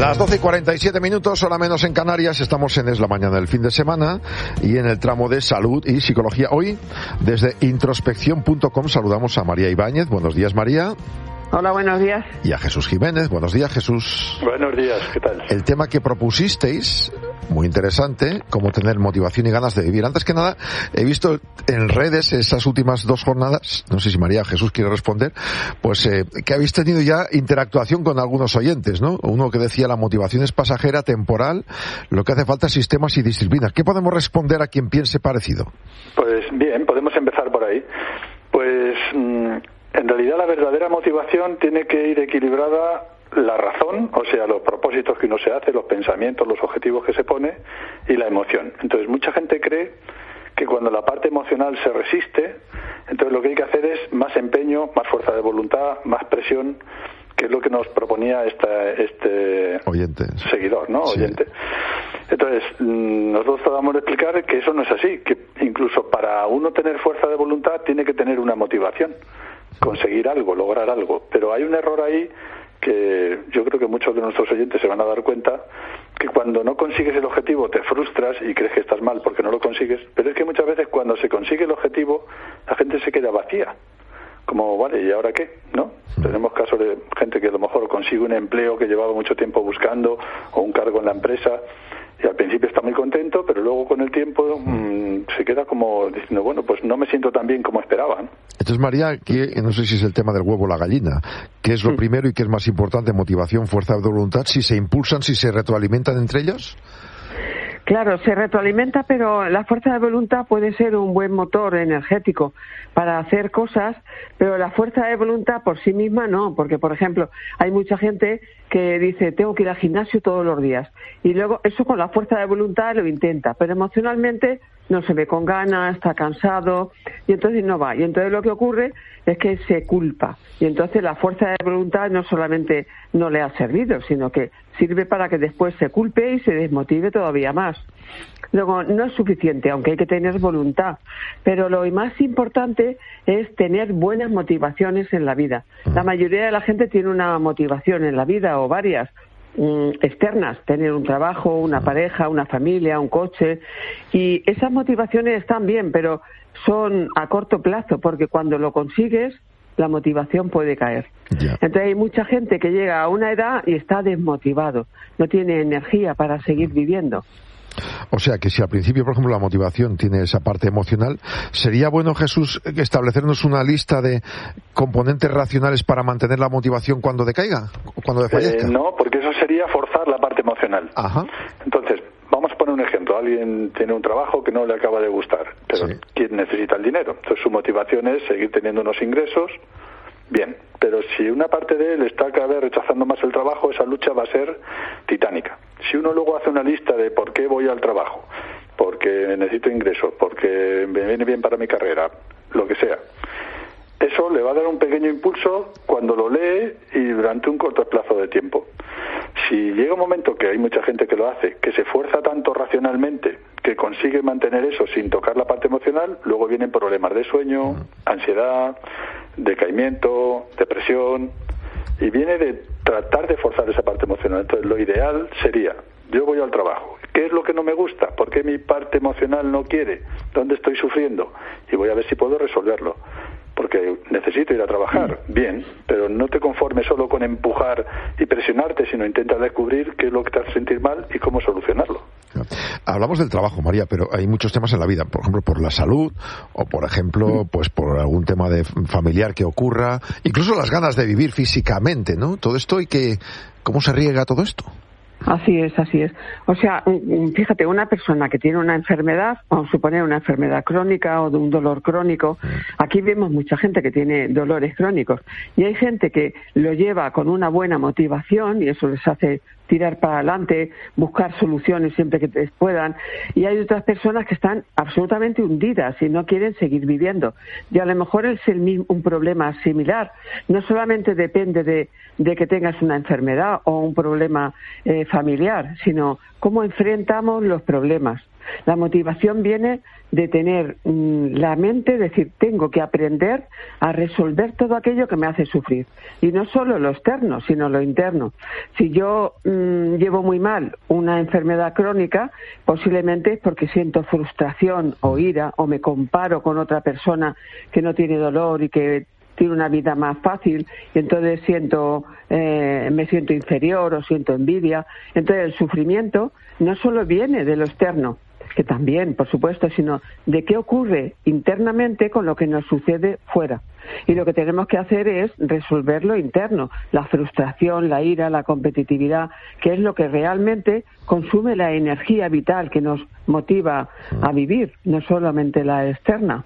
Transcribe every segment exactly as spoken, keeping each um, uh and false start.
Las doce y cuarenta y siete minutos, hora menos en Canarias. Estamos en Es la Mañana del fin de semana y en el tramo de salud y psicología. Hoy, desde introspección punto com, saludamos a María Ibáñez. Buenos días, María. Hola, buenos días. Y a Jesús Jiménez. Buenos días, Jesús. Buenos días, ¿qué tal? El tema que propusisteis, muy interesante, cómo tener motivación y ganas de vivir. Antes que nada, he visto en redes esas últimas dos jornadas, no sé si María o Jesús quiere responder, pues eh, que habéis tenido ya interactuación con algunos oyentes, ¿no? Uno que decía la motivación es pasajera, temporal, lo que hace falta es sistemas y disciplinas. ¿Qué podemos responder a quien piense parecido? Pues bien, podemos empezar por ahí. Pues mmm, en realidad la verdadera motivación tiene que ir equilibrada la razón, o sea, los propósitos que uno se hace, los pensamientos, los objetivos que se pone, y la emoción. Entonces, mucha gente cree que cuando la parte emocional se resiste, entonces lo que hay que hacer es más empeño, más fuerza de voluntad, más presión, que es lo que nos proponía esta, este Oyente. seguidor, ¿no? Sí. Oyente. Entonces, nosotros tratamos de explicar que eso no es así, que incluso para uno tener fuerza de voluntad tiene que tener una motivación, conseguir algo, lograr algo. Pero hay un error ahí que yo creo que muchos de nuestros oyentes se van a dar cuenta, que cuando no consigues el objetivo te frustras y crees que estás mal porque no lo consigues, pero es que muchas veces cuando se consigue el objetivo la gente se queda vacía, como vale, ¿y ahora qué? ¿No? Tenemos casos de gente que a lo mejor consigue un empleo que llevaba mucho tiempo buscando o un cargo en la empresa y al principio está muy contento, pero luego con el tiempo mmm, se queda como diciendo, bueno, pues no me siento tan bien como esperaba, ¿no? Entonces, María, que no sé si es el tema del huevo o la gallina, ¿qué es lo sí. primero y qué es más importante? Motivación, fuerza de voluntad, si se impulsan, si se retroalimentan entre ellos. Claro, se retroalimenta, pero la fuerza de voluntad puede ser un buen motor energético para hacer cosas, pero la fuerza de voluntad por sí misma no, porque, por ejemplo, hay mucha gente que dice, tengo que ir al gimnasio todos los días, y luego eso con la fuerza de voluntad lo intenta, pero emocionalmente no se ve con ganas, está cansado, y entonces no va. Y entonces lo que ocurre es que se culpa, y entonces la fuerza de voluntad no solamente no le ha servido, sino que sirve para que después se culpe y se desmotive todavía más. Luego, no es suficiente, aunque hay que tener voluntad, pero lo más importante es tener buenas motivaciones en la vida. La mayoría de la gente tiene una motivación en la vida, o varias, externas, tener un trabajo, una pareja, una familia, un coche, y esas motivaciones están bien, pero son a corto plazo, porque cuando lo consigues la motivación puede caer. Yeah. Entonces hay mucha gente que llega a una edad y está desmotivado, no tiene energía para seguir viviendo. O sea que si al principio, por ejemplo, la motivación tiene esa parte emocional, ¿sería bueno, Jesús, establecernos una lista de componentes racionales para mantener la motivación cuando decaiga, cuando desfallezca? Eh, no, porque eso sería forzar la parte emocional. Ajá. Entonces, vamos a poner un ejemplo. Alguien tiene un trabajo que no le acaba de gustar, pero Sí. ¿quién necesita el dinero? Entonces su motivación es seguir teniendo unos ingresos. Bien, pero si una parte de él está cada vez rechazando más el trabajo, esa lucha va a ser titánica. Si uno luego hace una lista de por qué voy al trabajo, porque necesito ingresos, porque me viene bien para mi carrera, lo que sea, eso le va a dar un pequeño impulso cuando lo lee y durante un corto plazo de tiempo. Si llega un momento, que hay mucha gente que lo hace, que se esfuerza tanto racionalmente que consigue mantener eso sin tocar la parte emocional, luego vienen problemas de sueño, ansiedad, decaimiento, depresión, y viene de tratar de forzar esa parte emocional. Entonces lo ideal sería, yo voy al trabajo, ¿qué es lo que no me gusta? ¿Por qué mi parte emocional no quiere? ¿Dónde estoy sufriendo? Y voy a ver si puedo resolverlo. Porque necesito ir a trabajar, bien, pero no te conformes solo con empujar y presionarte, sino intenta descubrir qué es lo que te hace sentir mal y cómo solucionarlo. Hablamos del trabajo, María, pero hay muchos temas en la vida, por ejemplo, por la salud, o por ejemplo, pues por algún tema de familiar que ocurra, incluso las ganas de vivir físicamente, ¿no? Todo esto y que, ¿cómo se riega todo esto? Así es, así es. O sea, fíjate, una persona que tiene una enfermedad, vamos a suponer una enfermedad crónica o de un dolor crónico, aquí vemos mucha gente que tiene dolores crónicos y hay gente que lo lleva con una buena motivación y eso les hace tirar para adelante, buscar soluciones siempre que puedan, y hay otras personas que están absolutamente hundidas y no quieren seguir viviendo. Y a lo mejor es el mismo, un problema similar. No solamente depende de, de que tengas una enfermedad o un problema eh, familiar, sino cómo enfrentamos los problemas. La motivación viene de tener mmm, la mente, decir, tengo que aprender a resolver todo aquello que me hace sufrir. Y no solo lo externo, sino lo interno. Si yo mmm, llevo muy mal una enfermedad crónica, posiblemente es porque siento frustración o ira, o me comparo con otra persona que no tiene dolor y que tiene una vida más fácil, y entonces siento eh, me siento inferior o siento envidia. Entonces el sufrimiento no solo viene de lo externo, que también, por supuesto, sino de qué ocurre internamente con lo que nos sucede fuera. Y lo que tenemos que hacer es resolver lo interno, la frustración, la ira, la competitividad, que es lo que realmente consume la energía vital que nos motiva a vivir, no solamente la externa.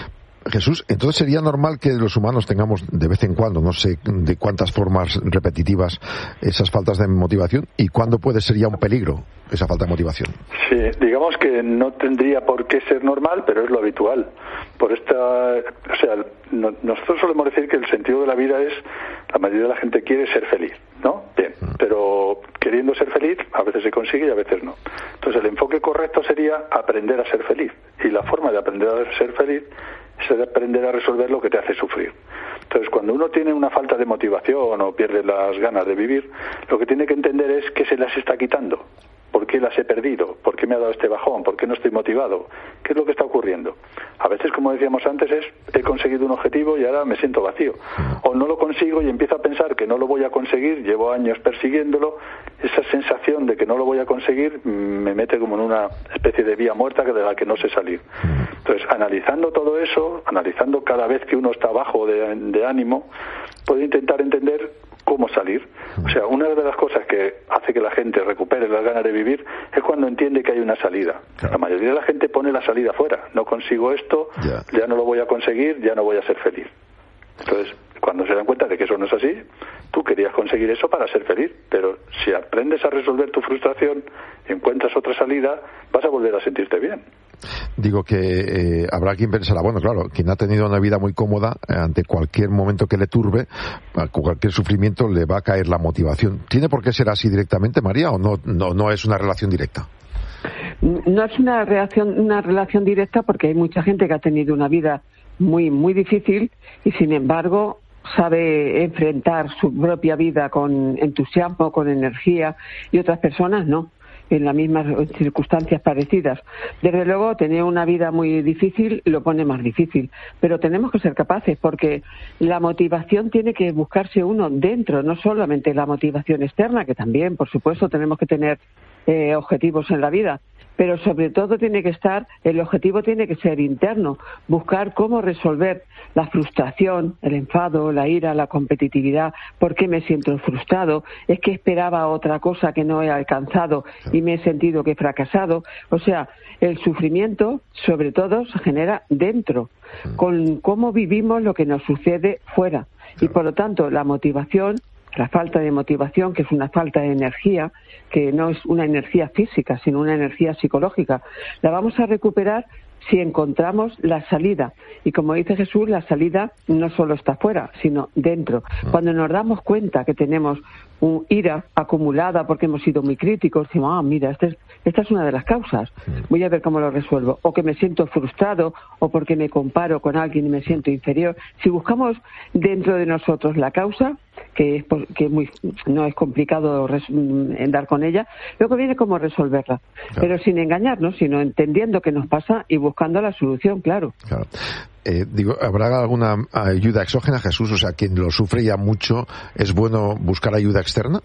Jesús, entonces sería normal que los humanos tengamos de vez en cuando, no sé de cuántas formas repetitivas, esas faltas de motivación, y cuándo puede ser ya un peligro esa falta de motivación. Sí, digamos que no tendría por qué ser normal, pero es lo habitual. Por esta, o sea, no, nosotros solemos decir que el sentido de la vida es, la mayoría de la gente quiere ser feliz, ¿no? Bien, mm. pero queriendo ser feliz a veces se consigue y a veces no. Entonces el enfoque correcto sería aprender a ser feliz, y la forma de aprender a ser feliz es aprender a resolver lo que te hace sufrir. Entonces, cuando uno tiene una falta de motivación o pierde las ganas de vivir, lo que tiene que entender es qué se las está quitando. ¿Por qué las he perdido? ¿Por qué me ha dado este bajón? ¿Por qué no estoy motivado? ¿Qué es lo que está ocurriendo? A veces, como decíamos antes, es he conseguido un objetivo y ahora me siento vacío. O no lo consigo y empiezo a pensar que no lo voy a conseguir, llevo años persiguiéndolo, esa sensación de que no lo voy a conseguir me mete como en una especie de vía muerta de la que no sé salir. Entonces, analizando todo eso, analizando cada vez que uno está bajo de, de ánimo, puede intentar entender cómo salir. O sea, una de las cosas que hace que la gente recupere las ganas de vivir es cuando entiende que hay una salida. Claro. La mayoría de la gente pone la salida fuera. No consigo esto, yeah. ya no lo voy a conseguir, ya no voy a ser feliz. Entonces, cuando se dan cuenta de que eso no es así, tú querías conseguir eso para ser feliz, pero si aprendes a resolver tu frustración y encuentras otra salida, vas a volver a sentirte bien. Digo que eh, habrá quien pensará, bueno, claro, quien ha tenido una vida muy cómoda, eh, ante cualquier momento que le turbe, a cualquier sufrimiento le va a caer la motivación. ¿Tiene por qué ser así directamente, María, o no, no, no es una relación directa? No es una relación, una relación directa, porque hay mucha gente que ha tenido una vida muy, muy difícil y, sin embargo, sabe enfrentar su propia vida con entusiasmo, con energía, y otras personas no, en las mismas circunstancias parecidas. Desde luego, tener una vida muy difícil lo pone más difícil, pero tenemos que ser capaces, porque la motivación tiene que buscarse uno dentro, no solamente la motivación externa, que también, por supuesto, tenemos que tener eh, objetivos en la vida, pero sobre todo tiene que estar, el objetivo tiene que ser interno, buscar cómo resolver la frustración, el enfado, la ira, la competitividad. ¿Por qué me siento frustrado? ¿Es que esperaba otra cosa que no he alcanzado y me he sentido que he fracasado? O sea, el sufrimiento sobre todo se genera dentro, con cómo vivimos lo que nos sucede fuera. Y por lo tanto, la motivación, la falta de motivación, que es una falta de energía, que no es una energía física, sino una energía psicológica, la vamos a recuperar si encontramos la salida. Y como dice Jesús, la salida no solo está fuera, sino dentro. Cuando nos damos cuenta que tenemos un ira acumulada porque hemos sido muy críticos, decimos, ah, mira, este es, esta es una de las causas, voy a ver cómo lo resuelvo. O que me siento frustrado, o porque me comparo con alguien y me siento inferior. Si buscamos dentro de nosotros la causa, que es que muy, no es complicado res, dar con ella, luego viene cómo resolverla. Claro. Pero sin engañarnos, sino entendiendo qué nos pasa y buscando la solución, claro. Claro. Eh, digo, ¿habrá alguna ayuda exógena, Jesús? O sea, quien lo sufre ya mucho, ¿es bueno buscar ayuda externa?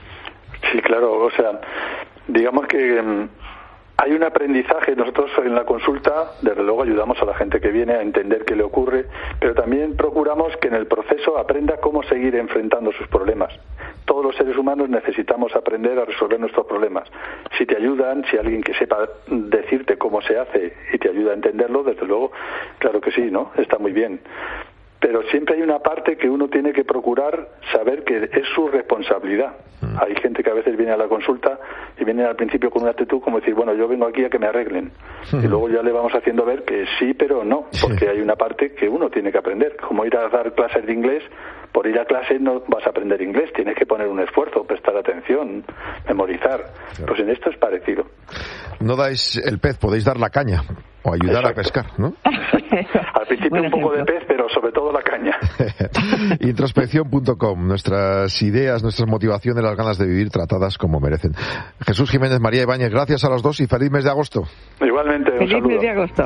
Sí, claro. O sea, digamos que um, hay un aprendizaje. Nosotros en la consulta, desde luego, ayudamos a la gente que viene a entender qué le ocurre, pero también procuramos que en el proceso aprenda cómo seguir enfrentando sus problemas. Todos los seres humanos necesitamos aprender a resolver nuestros problemas. Si te ayudan, si alguien que sepa decirte cómo se hace y te ayuda a entenderlo, desde luego, claro que sí, ¿no? Está muy bien. Pero siempre hay una parte que uno tiene que procurar saber que es su responsabilidad. Hay gente que a veces viene a la consulta y viene al principio con una actitud como decir, bueno, yo vengo aquí a que me arreglen. Y luego ya le vamos haciendo ver que sí, pero no, porque hay una parte que uno tiene que aprender. Como ir a dar clases de inglés, por ir a clase no vas a aprender inglés, tienes que poner un esfuerzo, prestar atención, memorizar. Claro. Pues en esto es parecido. No dais el pez, podéis dar la caña o ayudar Exacto. a pescar, ¿no? Al principio Buen un poco ejemplo. de pez, pero sobre todo la caña. Introspección punto com, nuestras ideas, nuestras motivaciones, las ganas de vivir tratadas como merecen. Jesús Jiménez, María Ibáñez, gracias a los dos y feliz mes de agosto. Igualmente, un feliz saludo. mes de agosto.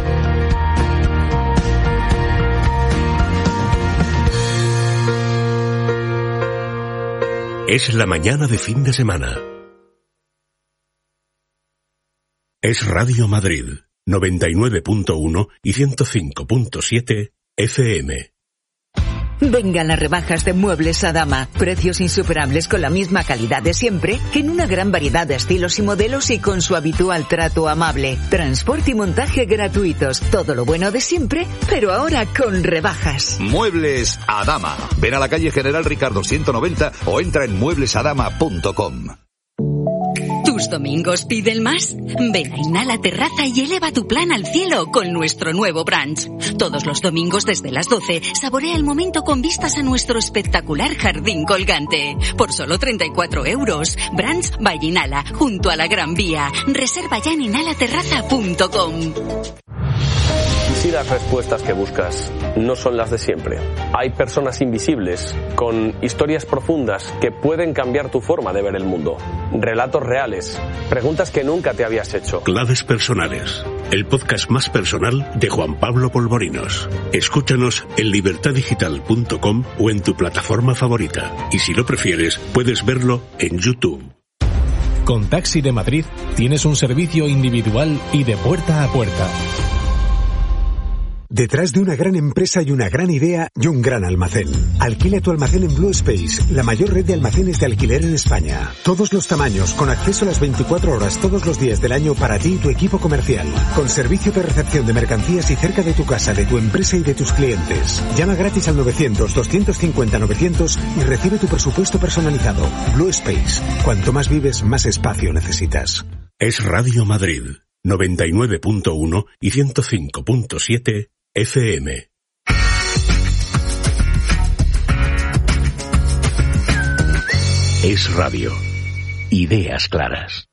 Es la mañana de fin de semana. Es Radio Madrid, noventa y nueve punto uno y ciento cinco punto siete F M. Vengan las rebajas de Muebles Adama. Precios insuperables con la misma calidad de siempre, en una gran variedad de estilos y modelos y con su habitual trato amable. Transporte y montaje gratuitos. Todo lo bueno de siempre, pero ahora con rebajas. Muebles Adama. Ven a la calle General Ricardo ciento noventa o entra en muebles adama punto com. ¿Tus domingos piden más? Ven a Inhala Terraza y eleva tu plan al cielo con nuestro nuevo brunch. Todos los domingos desde las doce, saborea el momento con vistas a nuestro espectacular jardín colgante. Por solo treinta y cuatro euros. Brunch by Inhala, junto a la Gran Vía. Reserva ya en inhala terraza punto com. ¿Y si las respuestas que buscas no son las de siempre? Hay personas invisibles, con historias profundas que pueden cambiar tu forma de ver el mundo. Relatos reales, preguntas que nunca te habías hecho. Claves personales, el podcast más personal de Juan Pablo Polvorinos. Escúchanos en libertad digital punto com o en tu plataforma favorita. Y si lo prefieres, puedes verlo en YouTube. Con Taxi de Madrid tienes un servicio individual y de puerta a puerta. Detrás de una gran empresa hay una gran idea y un gran almacén. Alquila tu almacén en Blue Space, la mayor red de almacenes de alquiler en España. Todos los tamaños, con acceso a las veinticuatro horas todos los días del año para ti y tu equipo comercial. Con servicio de recepción de mercancías y cerca de tu casa, de tu empresa y de tus clientes. Llama gratis al novecientos, doscientos cincuenta, novecientos y recibe tu presupuesto personalizado. Blue Space. Cuanto más vives, más espacio necesitas. Es Radio Madrid, noventa y nueve punto uno y ciento cinco punto siete F M. Es radio. Ideas claras.